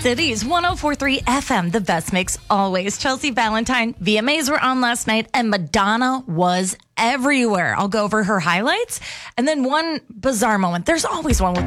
Cities 104.3 FM, the best mix always. Chelsea Valentine, VMAs were on last night, and Madonna was everywhere. I'll go over her highlights and then one bizarre moment. There's always one with